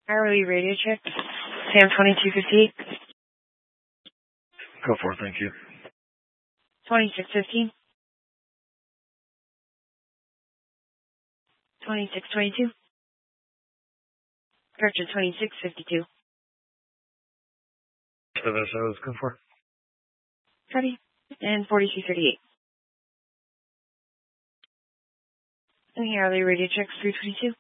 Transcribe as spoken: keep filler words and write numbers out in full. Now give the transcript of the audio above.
Hourly radio check. Sam twenty-two fifty-eight. Go for it, thank you. twenty-six fifteen. twenty-six twenty-two. Purchase twenty-six fifty-two. So that's what I was looking for. Ready? And forty-two thirty-eight. And the hourly radio check three twenty-two.